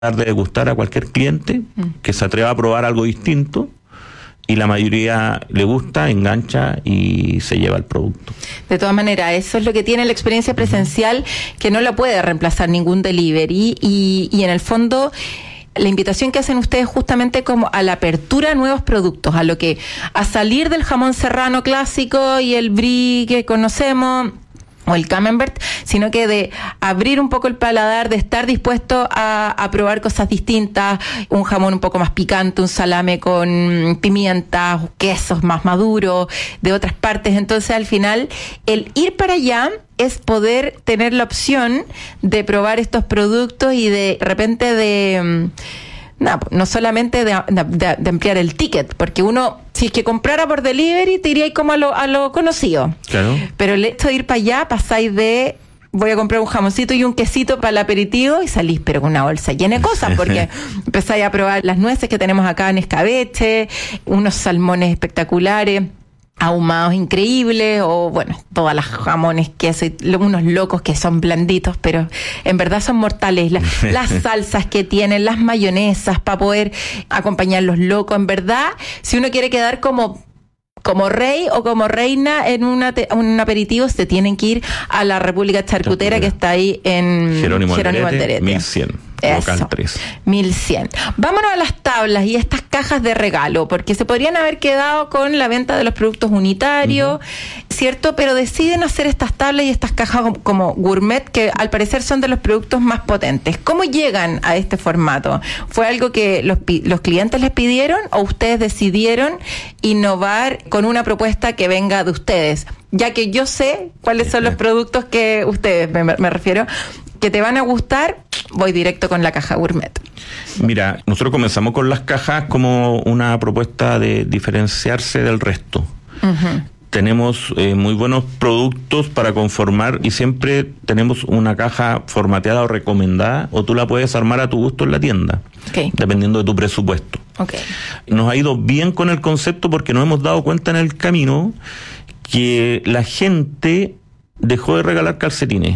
dar de degustar a cualquier cliente que se atreva a probar algo distinto, y la mayoría le gusta, engancha y se lleva el producto. De todas maneras, eso es lo que tiene la experiencia presencial, que no la puede reemplazar ningún delivery, y en el fondo la invitación que hacen ustedes justamente como a la apertura de nuevos productos, a salir del jamón serrano clásico y el brie que conocemos, o el camembert, sino que de abrir un poco el paladar, de estar dispuesto a probar cosas distintas, un jamón un poco más picante, un salame con pimienta, quesos más maduros de otras partes. Entonces, al final, el ir para allá es poder tener la opción de probar estos productos y de repente no solamente de ampliar el ticket, porque uno, si es que comprara por delivery, te iría como a lo conocido. Claro. Pero el hecho de ir para allá, pasáis de voy a comprar un jamoncito y un quesito para el aperitivo y salís pero con una bolsa llena de cosas, porque empezáis a probar las nueces que tenemos acá en escabeche, unos salmones espectaculares, ahumados increíbles, o bueno, todas las jamones, queso, unos locos que son blanditos, pero en verdad son mortales. Las salsas que tienen, las mayonesas para poder acompañar los locos. En verdad, si uno quiere quedar como rey o como reina en un aperitivo, se tienen que ir a la República Charcutera, que está ahí en Jerónimo Alderete, 1100. Local 3. 1100. Vámonos a las tablas y estas cajas de regalo, porque se podrían haber quedado con la venta de los productos unitarios, ¿cierto? Pero deciden hacer estas tablas y estas cajas como gourmet, que al parecer son de los productos más potentes. ¿Cómo llegan a este formato? ¿Fue algo que los clientes les pidieron o ustedes decidieron innovar con una propuesta que venga de ustedes? Ya que yo sé cuáles son los productos que ustedes, me refiero, que te van a gustar, voy directo con la caja gourmet. Mira, nosotros comenzamos con las cajas como una propuesta de diferenciarse del resto. Tenemos muy buenos productos para conformar y siempre tenemos una caja formateada o recomendada, o tú la puedes armar a tu gusto en la tienda, dependiendo de tu presupuesto. Nos ha ido bien con el concepto porque nos hemos dado cuenta en el camino que la gente dejó de regalar calcetines.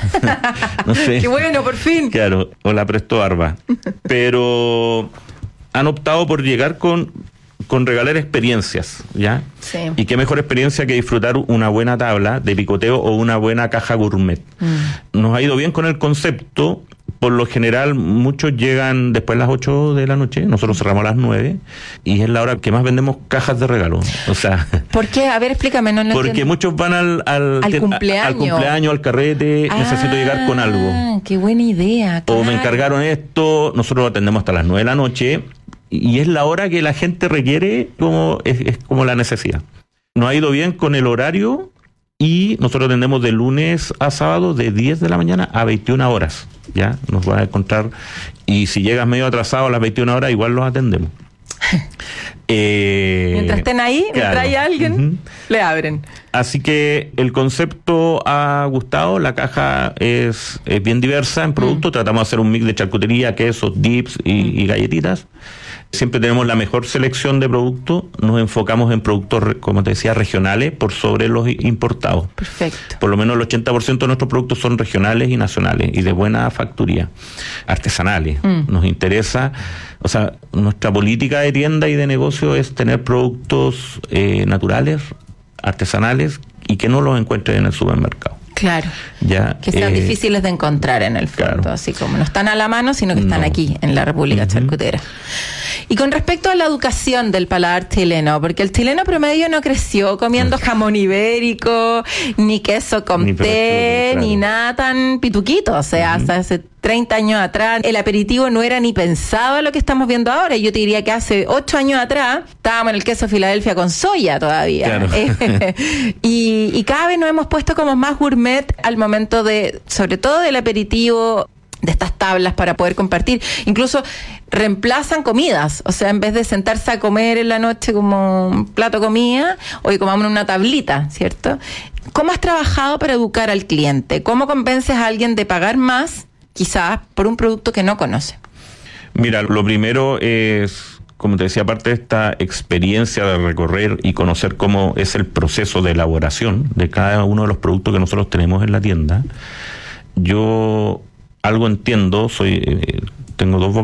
No sé. ¡Qué bueno, por fin! Claro, o la Presto Barba. Pero han optado por llegar con regalar experiencias, ¿ya? Sí. Y qué mejor experiencia que disfrutar una buena tabla de picoteo o una buena caja gourmet. Nos ha ido bien con el concepto. Por lo general, muchos llegan después de las 8 de la noche, nosotros cerramos a las 9, y es la hora que más vendemos cajas de regalo. O sea, ¿por qué? A ver, explícame, no porque entiendo. Muchos van al cumpleaños, al carrete, necesito llegar con algo. ¡Qué buena idea! Claro. O me encargaron esto, nosotros lo atendemos hasta las 9 de la noche, y es la hora que la gente requiere, es como la necesidad. Nos ha ido bien con el horario, y nosotros atendemos de lunes a sábado de 10 de la mañana a 21 horas. Ya nos van a encontrar, y si llegas medio atrasado a las 21 horas, igual los atendemos. Mientras estén ahí, claro. Mientras hay alguien, le abren. Así que el concepto ha gustado, la caja es bien diversa en productos, tratamos de hacer un mix de charcutería, quesos, dips y galletitas. Siempre tenemos la mejor selección de productos, nos enfocamos en productos, como te decía, regionales por sobre los importados. Perfecto. Por lo menos el 80% de nuestros productos son regionales y nacionales y de buena facturía, artesanales. Nos interesa, o sea, nuestra política de tienda y de negocio es tener productos naturales, artesanales, y que no los encuentres en el supermercado. Claro, ya, que sean difíciles de encontrar en el fondo, claro. Así como no están a la mano, sino que están aquí, en la República Charcutera. Y con respecto a la educación del paladar chileno, porque el chileno promedio no creció comiendo jamón ibérico, ni queso con té, claro. Ni nada tan pituquito, o sea, hasta hace 30 años atrás, el aperitivo no era ni pensado lo que estamos viendo ahora. Yo te diría que hace 8 años atrás estábamos en el queso Filadelfia con soya todavía. Claro. Y cada vez nos hemos puesto como más gourmet al momento de, sobre todo del aperitivo, de estas tablas para poder compartir. Incluso reemplazan comidas, o sea, en vez de sentarse a comer en la noche como un plato de comida, hoy comamos una tablita, ¿cierto? ¿Cómo has trabajado para educar al cliente? ¿Cómo convences a alguien de pagar más, quizás, por un producto que no conoce? Mira, lo primero es, como te decía, aparte de esta experiencia de recorrer y conocer cómo es el proceso de elaboración de cada uno de los productos que nosotros tenemos en la tienda, yo algo entiendo, tengo 2